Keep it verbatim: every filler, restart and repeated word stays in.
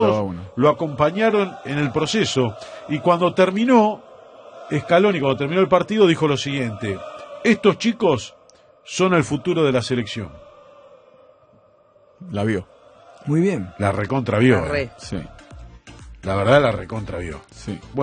lo acompañaron en el proceso. Y cuando terminó, Scaloni, cuando terminó el partido, dijo lo siguiente: estos chicos son el futuro de la selección. La vio. Muy bien. La recontra vio. La re. eh. Sí. La verdad la recontra vio. Sí. Bueno.